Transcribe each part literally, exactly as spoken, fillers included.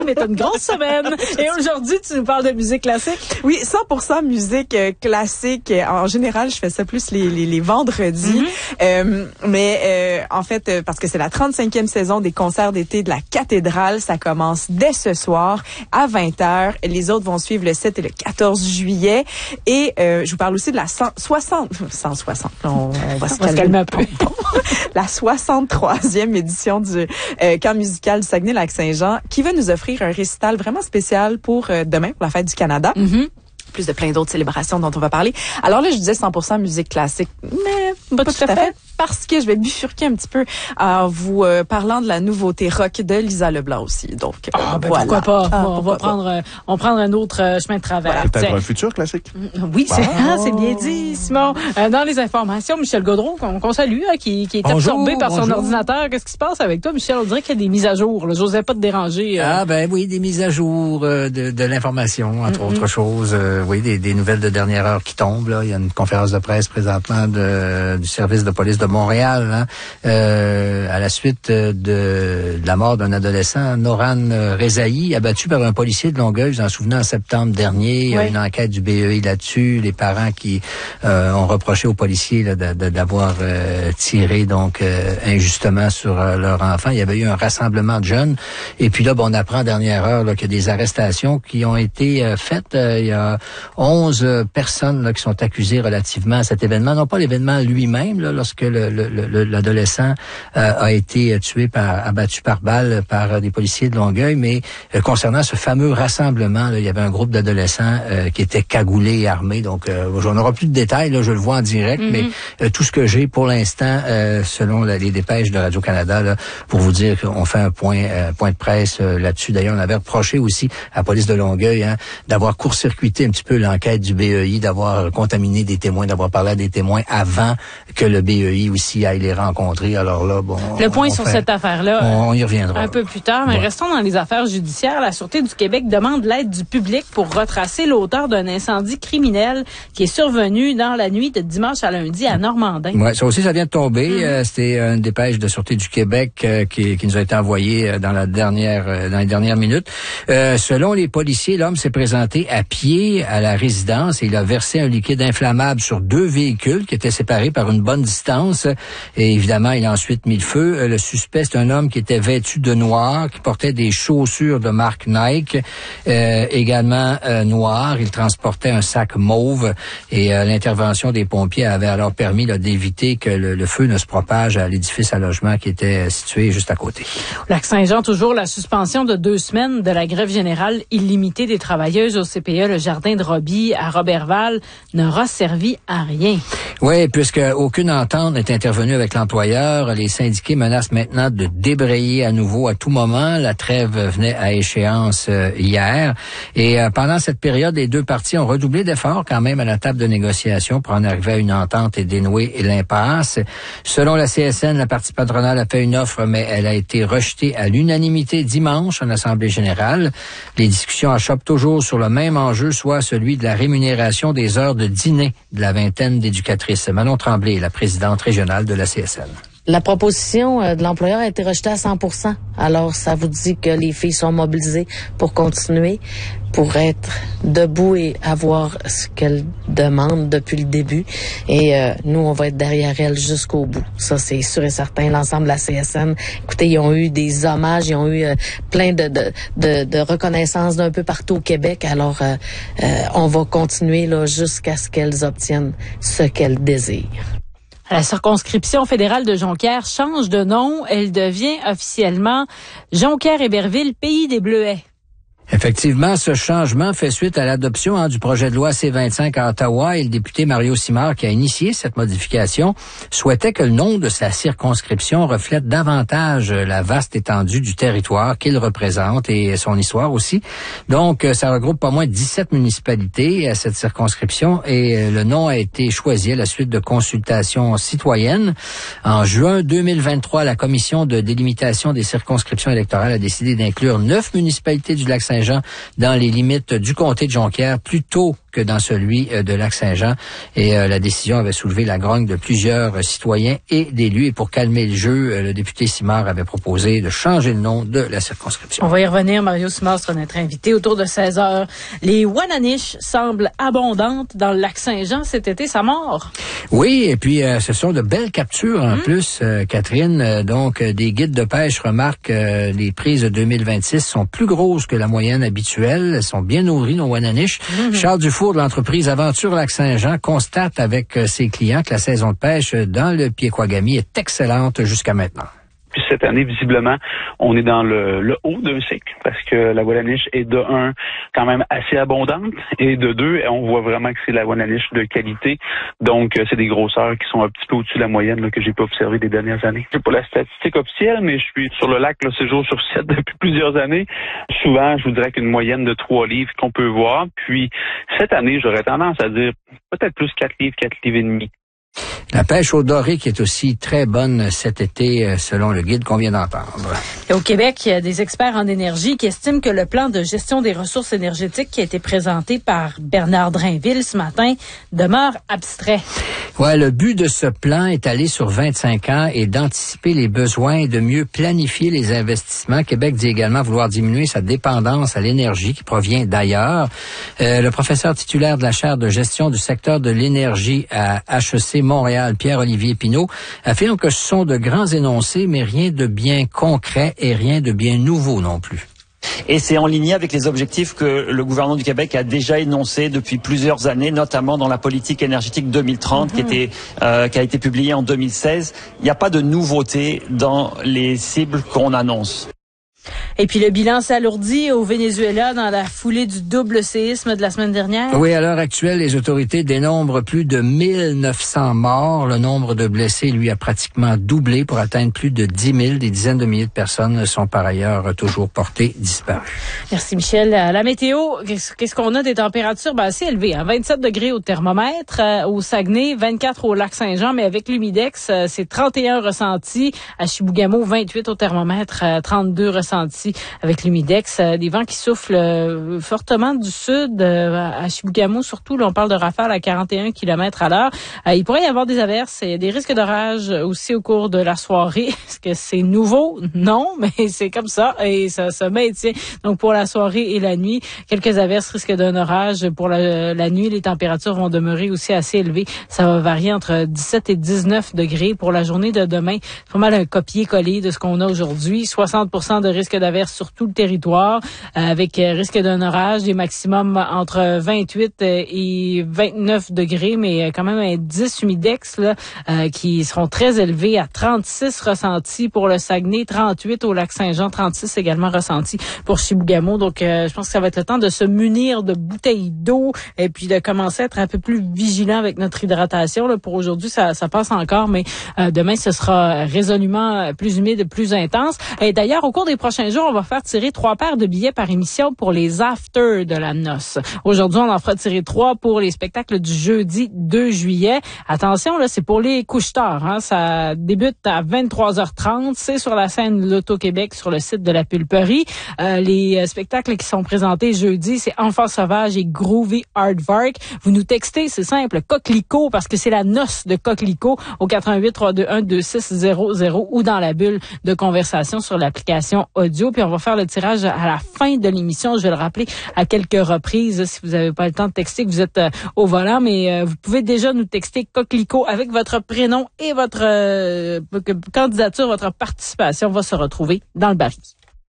Mais t'as une grosse semaine. Et aujourd'hui, tu nous parles de musique classique. Oui, cent pour cent musique euh, classique. En général, je fais ça plus les, les, les vendredis. Mm-hmm. Euh, mais euh, en fait, euh, parce que c'est la trente-cinquième saison des concerts d'été de la Cathédrale. Ça commence dès ce soir à vingt heures. Les autres vont suivre le sept et le quatorze juillet. Et euh, je vous parle aussi de la cent soixante... cent soixante. On, on va se calmer, calmer un peu. La soixante-troisième édition du euh, camp musical du Saguenay-Lac-Saint-Jean qui va nous offrir un récital vraiment spécial pour euh, demain, pour la fête du Canada. Mm-hmm. Plus de plein d'autres célébrations dont on va parler. Alors là, je disais cent pour cent musique classique, mais pas, pas tout, tout à fait. fait. Parce que je vais bifurquer un petit peu en vous euh, parlant de la nouveauté rock de Lisa Leblanc aussi. Donc, euh, ah, ben voilà. pourquoi pas. Ah, on pourquoi va prendre, euh, on prend un autre euh, chemin de travers. Voilà. Peut-être un futur classique. Oui, wow. c'est, ah, c'est bien dit, Simon. Euh, dans les informations, Michel Gaudreau, qu'on, qu'on salue, hein, qui, qui est bonjour, absorbé par bonjour. son ordinateur. Qu'est-ce qui se passe avec toi, Michel? On dirait qu'il y a des mises à jour. Là. J'osais pas te déranger. Euh. Ah ben oui, des mises à jour euh, de, de l'information, entre mm-hmm. autres choses. Euh, oui, des, des nouvelles de dernière heure qui tombent. Là. Il y a une conférence de presse présentement de, du service de police de Montréal. Hein. Euh, à la suite de, de la mort d'un adolescent, Noran Rezaï, abattu par un policier de Longueuil, vous en souvenez, en septembre dernier. Il y a une enquête du B E I là-dessus. Les parents qui euh, ont reproché aux policiers là, de, de, d'avoir euh, tiré donc euh, injustement sur euh, leur enfant. Il y avait eu un rassemblement de jeunes. Et puis là, bon, on apprend à dernière heure là, qu'il y a des arrestations qui ont été euh, faites. Euh, il y a onze euh, personnes là, qui sont accusées relativement à cet événement. Non pas l'événement lui-même, là, lorsque le, le, le, l'adolescent Euh, a été tué par, abattu par balle par euh, des policiers de Longueuil, mais euh, concernant ce fameux rassemblement, là, il y avait un groupe d'adolescents euh, qui étaient cagoulés et armés, donc euh, j'en aurai plus de détails, là, je le vois en direct, mm-hmm. mais euh, tout ce que j'ai pour l'instant, euh, selon la, les dépêches de Radio-Canada, là, pour vous dire qu'on fait un point, euh, point de presse euh, là-dessus. D'ailleurs, on avait reproché aussi à la police de Longueuil hein, d'avoir court-circuité un petit peu l'enquête du B E I, d'avoir contaminé des témoins, d'avoir parlé à des témoins avant que le B E I aussi aille les rencontrer. Alors là, bon, le point on sur fait, cette affaire-là, on, on y reviendra un peu plus tard, mais ouais. Restons dans les affaires judiciaires. La Sûreté du Québec demande l'aide du public pour retracer l'auteur d'un incendie criminel qui est survenu dans la nuit de dimanche à lundi à Normandin. Ouais, ça aussi, ça vient de tomber. Mmh. Euh, c'était une dépêche de Sûreté du Québec euh, qui, qui nous a été envoyée dans la dernière, euh, dans les dernières minutes. Euh, selon les policiers, l'homme s'est présenté à pied à la résidence et il a versé un liquide inflammable sur deux véhicules qui étaient séparés par une bonne distance. Et évidemment, il a ensuite mis le feu. Le suspect, c'est un homme qui était vêtu de noir, qui portait des chaussures de marque Nike, euh, également euh, noir. Il transportait un sac mauve et euh, l'intervention des pompiers avait alors permis là, d'éviter que le, le feu ne se propage à l'édifice à logement qui était situé juste à côté. Lac-Saint-Jean, toujours la suspension de deux semaines de la grève générale illimitée des travailleuses au C P E, le jardin de Roby à Robertval, n'aura servi à rien. Oui, puisque aucune entente n'est intervenue avec l'employeur, les syndiqués menacent maintenant de débrayer à nouveau à tout moment. La trêve venait à échéance euh, hier. Et euh, pendant cette période, les deux parties ont redoublé d'efforts quand même à la table de négociation pour en arriver à une entente et dénouer l'impasse. Selon la C S N, la partie patronale a fait une offre, mais elle a été rejetée à l'unanimité dimanche en Assemblée générale. Les discussions achoppent toujours sur le même enjeu, soit celui de la rémunération des heures de dîner de la vingtaine d'éducatrices. Manon Tremblay, la présidente régionale de la C S N. La proposition de l'employeur a été rejetée à cent pour cent. Alors, ça vous dit que les filles sont mobilisées pour continuer, pour être debout et avoir ce qu'elles demandent depuis le début. Et euh, nous, on va être derrière elles jusqu'au bout. Ça, c'est sûr et certain. L'ensemble de la C S N, écoutez, ils ont eu des hommages, ils ont eu euh, plein de, de, de, de reconnaissances d'un peu partout au Québec. Alors, euh, euh, on va continuer là jusqu'à ce qu'elles obtiennent ce qu'elles désirent. La circonscription fédérale de Jonquière change de nom. Elle devient officiellement Jonquière-Héberville, pays des Bleuets. Effectivement, ce changement fait suite à l'adoption hein, du projet de loi C vingt-cinq à Ottawa et le député Mario Simard qui a initié cette modification souhaitait que le nom de sa circonscription reflète davantage la vaste étendue du territoire qu'il représente et son histoire aussi. Donc, ça regroupe pas moins de dix-sept municipalités à cette circonscription et le nom a été choisi à la suite de consultations citoyennes. En juin deux mille vingt-trois, la commission de délimitation des circonscriptions électorales a décidé d'inclure neuf municipalités du Lac-Saint-Jean dans les limites du comté de Jonquière plutôt que dans celui de Lac-Saint-Jean. Et euh, la décision avait soulevé la grogne de plusieurs euh, citoyens et d'élus. Et pour calmer le jeu, euh, le député Simard avait proposé de changer le nom de la circonscription. On va y revenir. Mario Simard sera notre invité autour de seize heures. Les Wananish semblent abondantes dans le Lac-Saint-Jean cet été. Ça mord. Oui, et puis euh, ce sont de belles captures en mmh. plus, euh, Catherine. Euh, donc, euh, des guides de pêche remarquent que euh, les prises de deux mille vingt-six sont plus grosses que la moyenne habituelle. Elles sont bien nourries, nos Wananish. Mmh. Charles Dufour de l'entreprise Aventure Lac-Saint-Jean constate avec euh, ses clients que la saison de pêche dans le Piéquagami est excellente jusqu'à maintenant. Puis cette année, visiblement, on est dans le, le haut d'un cycle parce que la Wananish est de un, quand même assez abondante et de deux, on voit vraiment que c'est la Wananish de qualité. Donc, c'est des grosseurs qui sont un petit peu au-dessus de la moyenne là, que j'ai pas observé des dernières années. C'est pas la statistique officielle, mais je suis sur le lac là, six jours sur sept depuis plusieurs années. Souvent, je vous dirais qu'une moyenne de trois livres qu'on peut voir. Puis, cette année, j'aurais tendance à dire peut-être plus quatre livres, quatre livres et demi. La pêche au doré qui est aussi très bonne cet été, selon le guide qu'on vient d'entendre. Et au Québec, il y a des experts en énergie qui estiment que le plan de gestion des ressources énergétiques qui a été présenté par Bernard Drainville ce matin demeure abstrait. Ouais, le but de ce plan étalé sur vingt-cinq ans est d'anticiper les besoins et de mieux planifier les investissements. Québec dit également vouloir diminuer sa dépendance à l'énergie qui provient d'ailleurs. Euh, le professeur titulaire de la chaire de gestion du secteur de l'énergie à H E C Montréal, Pierre-Olivier Pinault, affirme que ce sont de grands énoncés, mais rien de bien concret et rien de bien nouveau non plus. Et c'est en ligne avec les objectifs que le gouvernement du Québec a déjà énoncés depuis plusieurs années, notamment dans la politique énergétique deux mille trente, mm-hmm. qui, était, euh, qui a été publiée en deux mille seize. Il n'y a pas de nouveauté dans les cibles qu'on annonce. Et puis le bilan s'alourdit au Venezuela dans la foulée du double séisme de la semaine dernière. Oui, à l'heure actuelle, les autorités dénombrent plus de mille neuf cents morts. Le nombre de blessés, lui, a pratiquement doublé pour atteindre plus de dix mille. Des dizaines de milliers de personnes sont par ailleurs toujours portées disparues. Merci Michel. La météo, qu'est-ce qu'on a des températures ben, assez élevées, hein? vingt-sept degrés au thermomètre, euh, au Saguenay, vingt-quatre au Lac-Saint-Jean, mais avec l'humidex, euh, c'est trente et un ressentis. À Chibougamau, vingt-huit au thermomètre, euh, trente-deux ressentis avec l'humidex. Euh, des vents qui soufflent euh, fortement du sud, euh, à Chibougamau surtout. Là, on parle de rafales à quarante et un kilomètres à l'heure. Euh, il pourrait y avoir des averses et des risques d'orage aussi au cours de la soirée. Est-ce que c'est nouveau? Non, mais c'est comme ça et ça se maintient. Donc, pour la soirée et la nuit, quelques averses, risque d'un orage. Pour la, la nuit, les températures vont demeurer aussi assez élevées. Ça va varier entre dix-sept et dix-neuf degrés. Pour la journée de demain, c'est pas mal un copier-coller de ce qu'on a aujourd'hui. soixante pour cent de risque d'averse sur tout le territoire, euh, avec euh, risque d'un orage, des maximums entre vingt-huit et vingt-neuf degrés, mais euh, quand même un dix humidex là, euh, qui seront très élevés à trente-six ressentis pour le Saguenay, trente-huit au Lac-Saint-Jean, trente-six également ressentis pour Chibougamau. Donc, euh, je pense que ça va être le temps de se munir de bouteilles d'eau et puis de commencer à être un peu plus vigilant avec notre hydratation. Là, pour aujourd'hui, ça, ça passe encore, mais euh, demain, ce sera résolument plus humide, plus intense. Et d'ailleurs, au cours des prochains jours, on va faire tirer trois paires de billets par émission pour les afters de la noce. Aujourd'hui, on en fera tirer trois pour les spectacles du jeudi deux juillet. Attention, là, c'est pour les couche-tard. Hein. Ça débute à vingt-trois heures trente. C'est sur la scène L'Auto-Québec, sur le site de la Pulperie. Euh, les spectacles qui sont présentés jeudi, c'est Enfants sauvages et Groovy Aardvark. Vous nous textez, c'est simple, Coquelicot, parce que c'est la noce de Coquelicot au quatre un huit, trois deux un, deux six zéro zéro ou dans la bulle de conversation sur l'application audio. Puis on va faire le tirage à la fin de l'émission. Je vais le rappeler à quelques reprises si vous n'avez pas le temps de texter, que vous êtes euh, au volant, mais euh, vous pouvez déjà nous texter Coquelicot avec votre prénom et votre euh, candidature, votre participation va se retrouver dans le baril.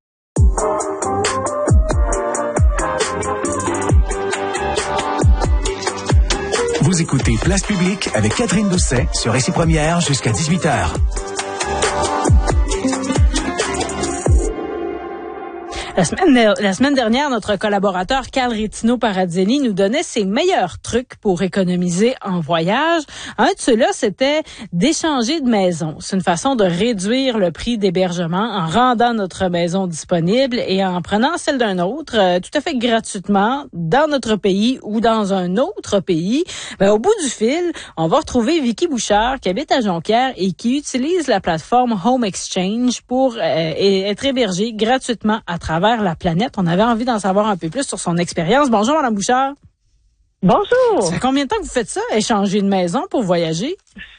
Vous écoutez Place Publique avec Catherine Doucet sur Récit Première jusqu'à dix-huit heures. La semaine, la semaine dernière, notre collaborateur Carl Retino Paradzelli nous donnait ses meilleurs trucs pour économiser en voyage. Un de ceux-là, c'était d'échanger de maison. C'est une façon de réduire le prix d'hébergement en rendant notre maison disponible et en prenant celle d'un autre, euh, tout à fait gratuitement, dans notre pays ou dans un autre pays. Ben, au bout du fil, on va retrouver Vicky Bouchard qui habite à Jonquière et qui utilise la plateforme Home Exchange pour euh, être hébergée gratuitement à travers la planète. On avait envie d'en savoir un peu plus sur son expérience. Bonjour, Madame Bouchard. Bonjour. Ça fait combien de temps que vous faites ça, échanger une maison pour voyager?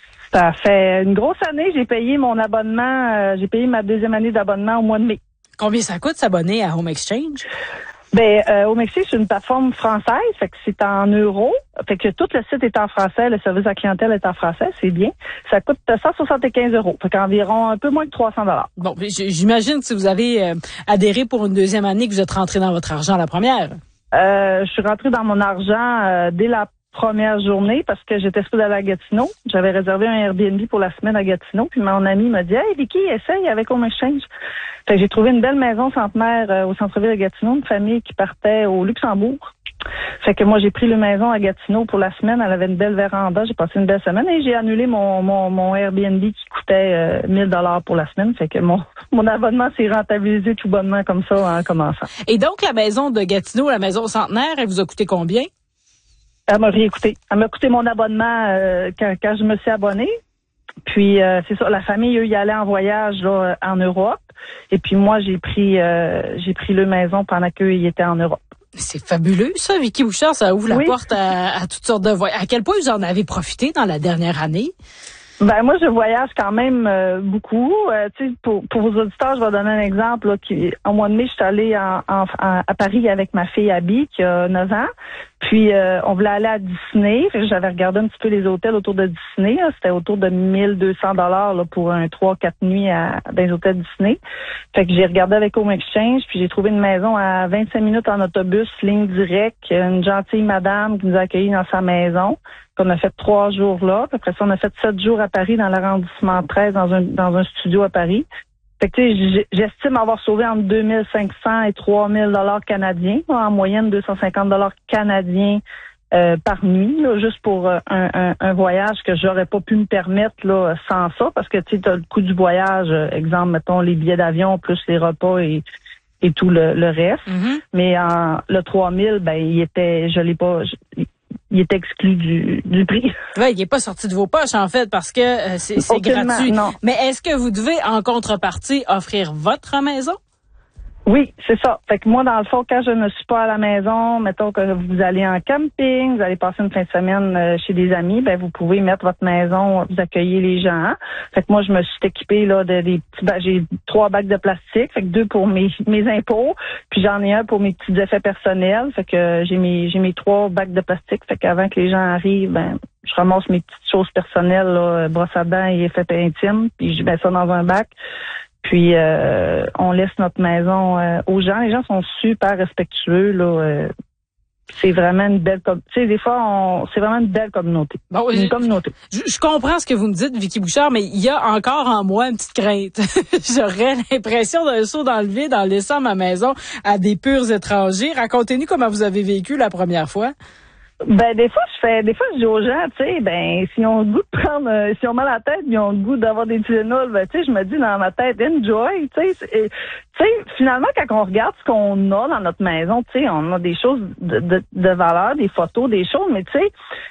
Ça fait une grosse année. J'ai payé mon abonnement. Euh, j'ai payé ma deuxième année d'abonnement au mois de mai. Combien ça coûte s'abonner à Home Exchange? Ben, euh, Home Exchange, c'est une plateforme française, fait que c'est en euros. Fait que tout le site est en français, le service à la clientèle est en français, c'est bien. Ça coûte cent soixante-quinze euros, fait qu'environ un peu moins que trois cents dollars. Bon, j'imagine que si vous avez euh, adhéré pour une deuxième année, que vous êtes rentré dans votre argent la première. Euh, je suis rentrée dans mon argent euh, dès la première journée parce que j'étais supposée aller à Gatineau. J'avais réservé un Airbnb pour la semaine à Gatineau, puis mon ami m'a dit « Hey, Vicky, essaye avec Home Exchange ». Fait que j'ai trouvé une belle maison centenaire euh, au centre-ville de Gatineau, une famille qui partait au Luxembourg. Fait que moi, j'ai pris le maison à Gatineau pour la semaine. Elle avait une belle véranda. J'ai passé une belle semaine et j'ai annulé mon mon, mon Airbnb qui coûtait euh, mille dollars pour la semaine. Fait que mon mon abonnement s'est rentabilisé tout bonnement comme ça en commençant. Et donc, la maison de Gatineau, la maison centenaire, elle vous a coûté combien? Elle m'a rien coûté. Elle m'a coûté mon abonnement euh, quand, quand je me suis abonnée. Puis, euh, c'est ça, la famille, eux, y allaient en voyage là, en Europe. Et puis, moi, j'ai pris euh, j'ai pris le maison pendant qu'eux, ils étaient en Europe. C'est fabuleux, ça, Vicky Bouchard. Ça ouvre la oui. porte à, à toutes sortes de voyages. À quel point vous en avez profité dans la dernière année? Ben moi, je voyage quand même euh, beaucoup. Euh, tu sais, pour, pour vos auditeurs, je vais donner un exemple. Là, qui, en mois de mai, je suis allée en, en, en, à Paris avec ma fille Abby, qui a neuf ans. Puis, euh, on voulait aller à Disney. J'avais regardé un petit peu les hôtels autour de Disney. Là. C'était autour de mille deux cents dollars là, pour un trois quatre nuits à, dans les hôtels Disney. Fait que j'ai regardé avec Home Exchange, puis j'ai trouvé une maison à vingt-cinq minutes en autobus, ligne directe. Une gentille madame qui nous a accueillis dans sa maison. On a fait trois jours là. Puis après ça, on a fait sept jours à Paris, dans l'arrondissement treize, dans un dans un studio à Paris. Fait que tu sais, j'estime avoir sauvé entre deux mille cinq cents et trois mille dollars canadiens, en moyenne deux cent cinquante dollars canadiens euh, par nuit, là, juste pour euh, un, un, un voyage que j'aurais pas pu me permettre là sans ça, parce que tu sais, t'as le coût du voyage, euh, exemple, mettons les billets d'avion plus les repas et et tout le, le reste. Mm-hmm. Mais en le trois mille, ben il était, je l'ai pas. Je, il est exclu du, du prix. Oui, il n'est pas sorti de vos poches, en fait, parce que euh, c'est, c'est gratuit. Non. Mais est-ce que vous devez, en contrepartie, offrir votre maison? Oui, c'est ça. Fait que moi, dans le fond, quand je ne suis pas à la maison, mettons que vous allez en camping, vous allez passer une fin de semaine euh, chez des amis, ben vous pouvez mettre votre maison, vous accueillez les gens. Fait que moi, je me suis équipée là de des petits bacs, j'ai trois bacs de plastique, fait que deux pour mes mes impôts, puis j'en ai un pour mes petits effets personnels. Fait que j'ai mes j'ai mes trois bacs de plastique. Fait qu'avant que les gens arrivent, ben je ramasse mes petites choses personnelles, là, brosse à dents et effets intimes, puis je mets ça dans un bac. Puis euh, on laisse notre maison euh, aux gens. Les gens sont super respectueux là. Euh, c'est vraiment une belle com- tu sais des fois on c'est vraiment une belle communauté. Bon, une je, communauté. Je, je comprends ce que vous me dites, Vicky Bouchard, mais il y a encore en moi une petite crainte. J'aurais l'impression d'un saut dans le vide en laissant ma maison à des purs étrangers. Racontez-nous comment vous avez vécu la première fois. Ben des fois je fais des fois je dis aux gens, tu sais, ben si on a le goût de prendre euh, si on a mal à la tête, ils ont le goût d'avoir des Tylenol, ben tu sais, je me dis dans ma tête enjoy, tu sais, tu sais finalement quand on regarde ce qu'on a dans notre maison, tu sais, on a des choses de, de de valeur, des photos, des choses, mais tu sais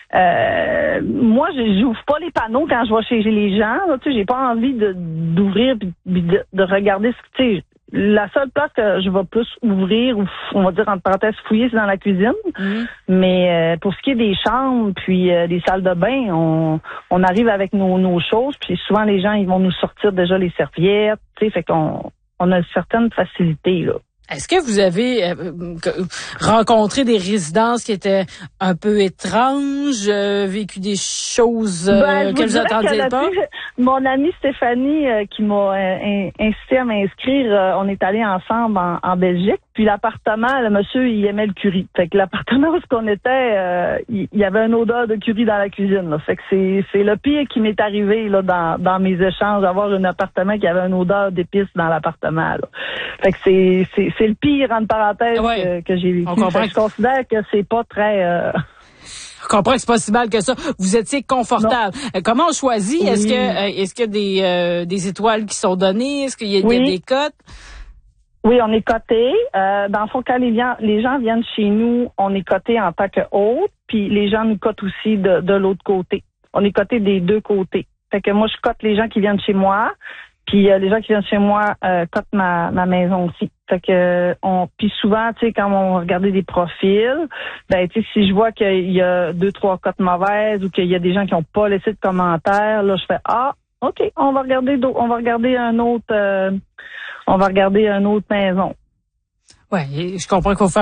euh, moi je j'ouvre pas les panneaux quand je vais chez les gens, tu sais, j'ai pas envie de d'ouvrir puis de, de regarder ce que tu sais. La seule place que je vais plus ouvrir, ou on va dire entre parenthèses fouiller, c'est dans la cuisine. Mmh. Mais euh, pour ce qui est des chambres, puis euh, des salles de bain, on, on arrive avec nos, nos choses, puis souvent les gens ils vont nous sortir déjà les serviettes, tu sais, fait qu'on on a une certaine facilité là. Est-ce que vous avez euh, rencontré des résidences qui étaient un peu étranges, euh, vécu des choses euh, ben, que vous attendiez pas? Pu, mon amie Stéphanie euh, qui m'a euh, incité à m'inscrire, euh, on est allés ensemble en, en Belgique. Puis l'appartement, le monsieur, il aimait le curry. Fait que l'appartement où on était, euh, il y avait une odeur de curry dans la cuisine. Là. Fait que c'est c'est le pire qui m'est arrivé là dans dans mes échanges, d'avoir un appartement qui avait une odeur d'épices dans l'appartement. Là. Fait que c'est c'est c'est le pire entre parenthèses ouais. que, que j'ai vécu. On comprend que je considère que c'est pas très. Euh... Je comprends que c'est pas si mal que ça. Vous étiez confortable. Non. Comment on choisit? Oui. Est-ce que euh, est-ce qu'il y a des euh, des étoiles qui sont données? Est-ce qu'il y a, oui. y a des cotes? Oui, on est coté. Euh, dans le fond, quand les, les gens viennent chez nous, on est coté en tant que hôte, puis les gens nous cotent aussi de, de l'autre côté. On est coté des deux côtés. Fait que moi, je cote les gens qui viennent chez moi, puis euh, les gens qui viennent chez moi euh, cotent ma, ma maison aussi. Fait que on puis souvent, tu sais, quand on va regarder des profils, ben tu sais, si je vois qu'il y a deux, trois cotes mauvaises ou qu'il y a des gens qui n'ont pas laissé de commentaires, là, je fais ah, OK, on va regarder on va regarder un autre euh, on va regarder une autre maison. Ouais, je comprends qu'il faut faire